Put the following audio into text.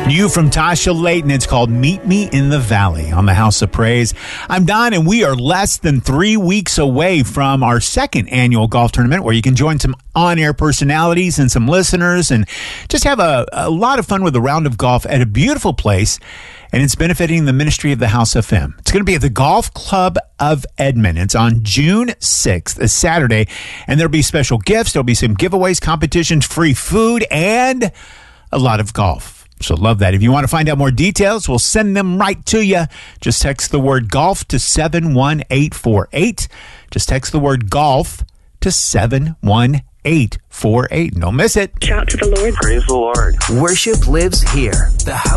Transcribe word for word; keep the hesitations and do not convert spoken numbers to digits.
New from Tasha Layton. It's called Meet Me in the Valley on the House of Praise. I'm Don, and we are less than three weeks away from our second annual golf tournament where you can join some on-air personalities and some listeners and just have a, a lot of fun with a round of golf at a beautiful place. And it's benefiting the ministry of the House F M. It's going to be at the Golf Club of Edmond. It's on June sixth, a Saturday, and there'll be special gifts. There'll be some giveaways, competitions, free food, and a lot of golf. So love that. If you want to find out more details, we'll send them right to you. Just text the word golf to seven one eight four eight. Just text the word golf to seven one eight four eight. Don't miss it. Shout to the Lord. Praise the Lord. Worship lives here. The house